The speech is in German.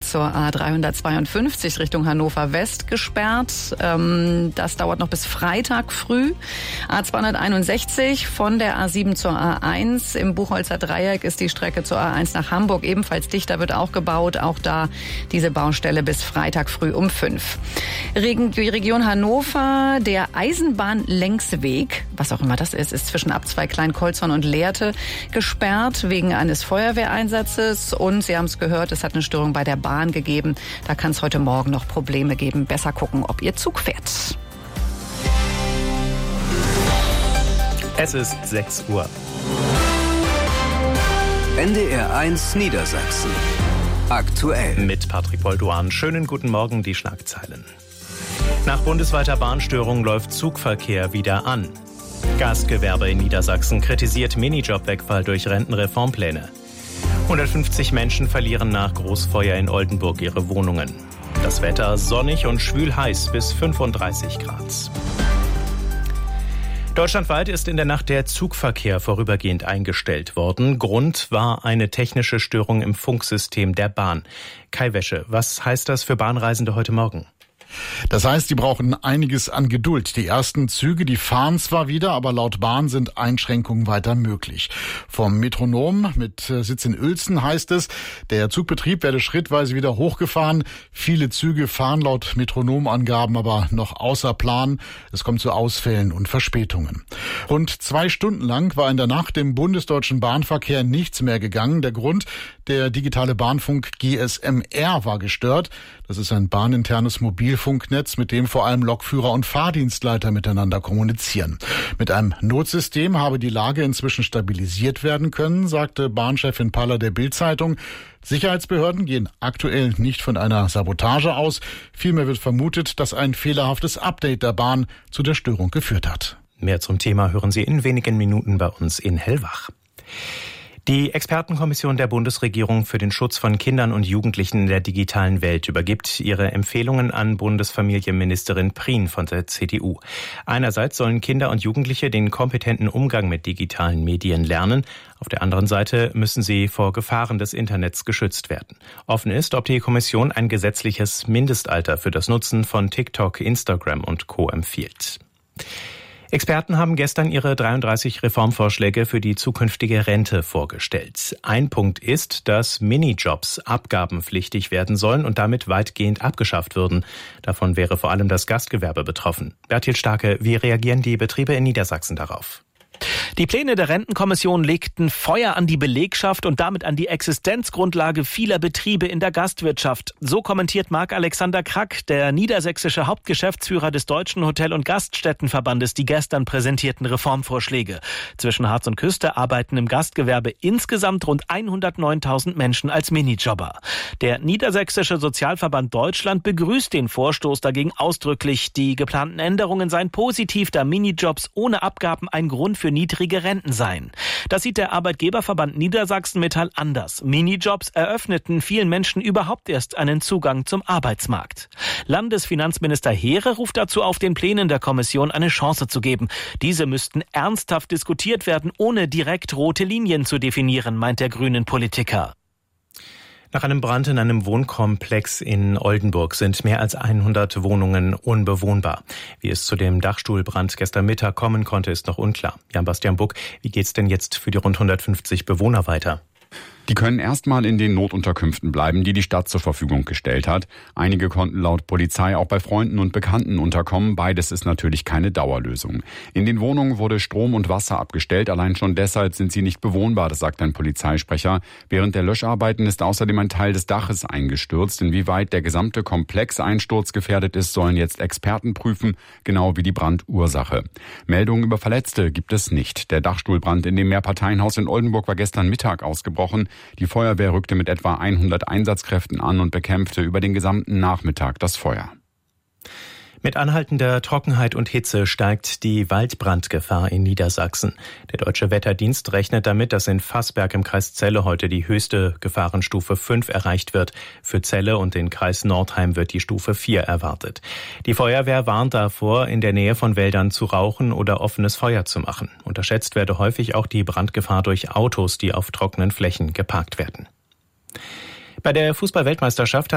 zur A352 Richtung Hannover West gesperrt. Das dauert noch bis Freitag früh. A261 von der A7 zur A1. Im Buchholzer Dreieck ist die Strecke zur A1 nach Hamburg ebenfalls dicht. Da wird auch gebaut. Auch da diese Baustelle bis Freitag früh um 5. Die Region Hannover, der Eisenbahnlängsweg, was auch immer das ist zwischen Abzweig Klein-Kolzhorn und Lehrte gesperrt wegen eines Feuerwehreinsatzes. Und Sie haben es gehört, es hat eine Störung bei der Bahn gegeben. Da kann es heute Morgen noch Probleme geben. Besser gucken, ob Ihr Zug fährt. Es ist 6 Uhr. NDR 1 Niedersachsen. Aktuell. Mit Patrick Bolduan. Schönen guten Morgen, die Schlagzeilen. Nach bundesweiter Bahnstörung läuft Zugverkehr wieder an. Gastgewerbe in Niedersachsen kritisiert Minijobwegfall durch Rentenreformpläne. 150 Menschen verlieren nach Großfeuer in Oldenburg ihre Wohnungen. Das Wetter sonnig und schwül heiß bis 35 Grad. Deutschlandweit ist in der Nacht der Zugverkehr vorübergehend eingestellt worden. Grund war eine technische Störung im Funksystem der Bahn. Kai Wäsche, was heißt das für Bahnreisende heute Morgen? Das heißt, die brauchen einiges an Geduld. Die ersten Züge, die fahren zwar wieder, aber laut Bahn sind Einschränkungen weiter möglich. Vom Metronom mit Sitz in Uelzen heißt es, der Zugbetrieb werde schrittweise wieder hochgefahren. Viele Züge fahren laut Metronomangaben aber noch außer Plan. Es kommt zu Ausfällen und Verspätungen. Rund 2 Stunden lang war in der Nacht im bundesdeutschen Bahnverkehr nichts mehr gegangen. Der Grund, der digitale Bahnfunk GSM-R war gestört. Das ist ein bahninternes Mobilfunknetz, mit dem vor allem Lokführer und Fahrdienstleiter miteinander kommunizieren. Mit einem Notsystem habe die Lage inzwischen stabilisiert werden können, sagte Bahnchefin Paller der Bild-Zeitung. Sicherheitsbehörden gehen aktuell nicht von einer Sabotage aus. Vielmehr wird vermutet, dass ein fehlerhaftes Update der Bahn zu der Störung geführt hat. Mehr zum Thema hören Sie in wenigen Minuten bei uns in Hellwach. Die Expertenkommission der Bundesregierung für den Schutz von Kindern und Jugendlichen in der digitalen Welt übergibt ihre Empfehlungen an Bundesfamilienministerin Prien von der CDU. Einerseits sollen Kinder und Jugendliche den kompetenten Umgang mit digitalen Medien lernen. Auf der anderen Seite müssen sie vor Gefahren des Internets geschützt werden. Offen ist, ob die Kommission ein gesetzliches Mindestalter für das Nutzen von TikTok, Instagram und Co. empfiehlt. Experten haben gestern ihre 33 Reformvorschläge für die zukünftige Rente vorgestellt. Ein Punkt ist, dass Minijobs abgabenpflichtig werden sollen und damit weitgehend abgeschafft würden. Davon wäre vor allem das Gastgewerbe betroffen. Bertil Starke, wie reagieren die Betriebe in Niedersachsen darauf? Die Pläne der Rentenkommission legten Feuer an die Belegschaft und damit an die Existenzgrundlage vieler Betriebe in der Gastwirtschaft. So kommentiert Marc-Alexander Krack, der niedersächsische Hauptgeschäftsführer des Deutschen Hotel- und Gaststättenverbandes, die gestern präsentierten Reformvorschläge. Zwischen Harz und Küste arbeiten im Gastgewerbe insgesamt rund 109.000 Menschen als Minijobber. Der Niedersächsische Sozialverband Deutschland begrüßt den Vorstoß dagegen ausdrücklich. Die geplanten Änderungen seien positiv, da Minijobs ohne Abgaben ein Grund für niedrige Renten seien. Das sieht der Arbeitgeberverband Niedersachsen Metall anders. Minijobs eröffneten vielen Menschen überhaupt erst einen Zugang zum Arbeitsmarkt. Landesfinanzminister Heere ruft dazu auf, den Plänen der Kommission eine Chance zu geben. Diese müssten ernsthaft diskutiert werden, ohne direkt rote Linien zu definieren, meint der grünen Politiker. Nach einem Brand in einem Wohnkomplex in Oldenburg sind mehr als 100 Wohnungen unbewohnbar. Wie es zu dem Dachstuhlbrand gestern Mittag kommen konnte, ist noch unklar. Jan-Bastian Buck, wie geht's denn jetzt für die rund 150 Bewohner weiter? Die können erstmal in den Notunterkünften bleiben, die die Stadt zur Verfügung gestellt hat. Einige konnten laut Polizei auch bei Freunden und Bekannten unterkommen. Beides ist natürlich keine Dauerlösung. In den Wohnungen wurde Strom und Wasser abgestellt. Allein schon deshalb sind sie nicht bewohnbar, das sagt ein Polizeisprecher. Während der Löscharbeiten ist außerdem ein Teil des Daches eingestürzt. Inwieweit der gesamte Komplex einsturzgefährdet ist, sollen jetzt Experten prüfen, genau wie die Brandursache. Meldungen über Verletzte gibt es nicht. Der Dachstuhlbrand in dem Mehrparteienhaus in Oldenburg war gestern Mittag ausgebrochen. Die Feuerwehr rückte mit etwa 100 Einsatzkräften an und bekämpfte über den gesamten Nachmittag das Feuer. Mit anhaltender Trockenheit und Hitze steigt die Waldbrandgefahr in Niedersachsen. Der Deutsche Wetterdienst rechnet damit, dass in Vassberg im Kreis Celle heute die höchste Gefahrenstufe 5 erreicht wird. Für Celle und den Kreis Nordheim wird die Stufe 4 erwartet. Die Feuerwehr warnt davor, in der Nähe von Wäldern zu rauchen oder offenes Feuer zu machen. Unterschätzt werde häufig auch die Brandgefahr durch Autos, die auf trockenen Flächen geparkt werden. Bei der Fußball-Weltmeisterschaft